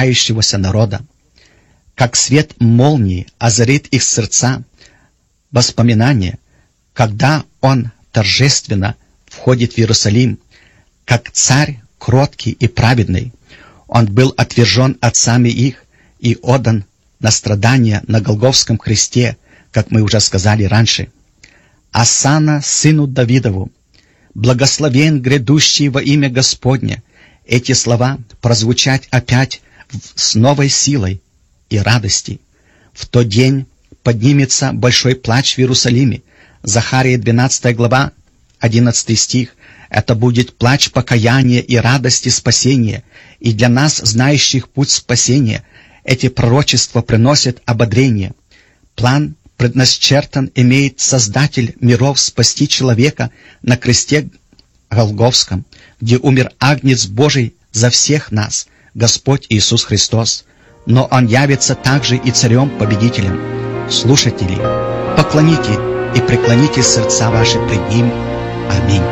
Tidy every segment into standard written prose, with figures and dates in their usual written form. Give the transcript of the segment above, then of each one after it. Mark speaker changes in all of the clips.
Speaker 1: кающегося народа. Как свет молнии озарит их сердца, воспоминания, когда Он торжественно входит в Иерусалим, как царь кроткий и праведный. Он был отвержен отцами их и отдан на страдания на Голгофском кресте, как мы уже сказали раньше. Осанна сыну Давидову, благословен грядущий во имя Господне. Эти слова прозвучат опять с новой силой и радости. В тот день поднимется большой плач в Иерусалиме. Захария 12 глава, 11 стих. Это будет плач покаяния и радости спасения. И для нас, знающих путь спасения, эти пророчества приносят ободрение. План предначертан имеет Создатель миров спасти человека на кресте Голгофском, где умер Агнец Божий за всех нас, Господь Иисус Христос. Но Он явится также и Царем-победителем. Слушатели, поклоните и преклоните сердца ваши пред Ним. Аминь.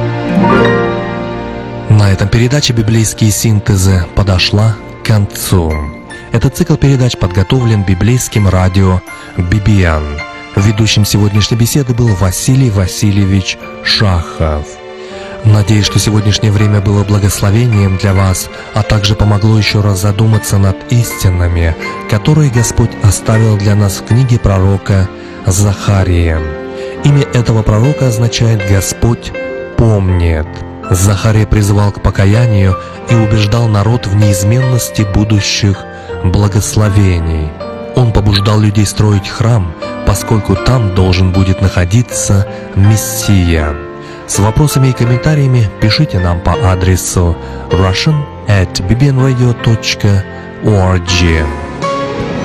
Speaker 2: На этом передача «Библейские синтезы» подошла к концу. Этот цикл передач подготовлен библейским радио «Бибиан». Ведущим сегодняшней беседы был Василий Васильевич Шахов. Надеюсь, что сегодняшнее время было благословением для вас, а также помогло еще раз задуматься над истинами, которые Господь оставил для нас в книге пророка Захария. Имя этого пророка означает «Господь помнит». Захария призывал к покаянию и убеждал народ в неизменности будущих благословений. Он побуждал людей строить храм, поскольку там должен будет находиться Мессия. С вопросами и комментариями пишите нам по адресу russian@bbnradio.org.